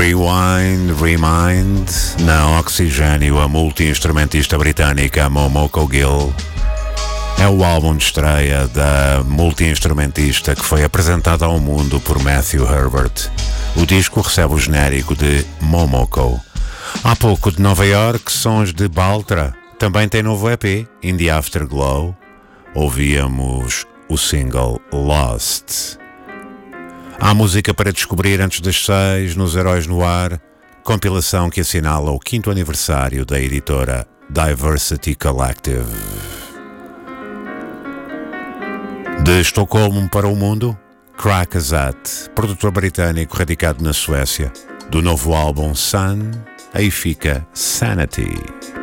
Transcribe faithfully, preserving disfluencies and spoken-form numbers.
Rewind, Remind, na Oxigênio, a multi-instrumentista britânica Momoko Gill. É o álbum de estreia da multi-instrumentista que foi apresentado ao mundo por Matthew Herbert. O disco recebe o genérico de Momoko. Há pouco de Nova York, sons de Baltra. Também tem novo E P, In the Afterglow. Ouvíamos o single Lost. Há música para descobrir antes das seis nos Heróis no Ar, compilação que assinala o quinto aniversário da editora Diversity Collective. De Estocolmo para o mundo, Crack Azat, produtor britânico radicado na Suécia. Do novo álbum Sun, aí fica Sanity.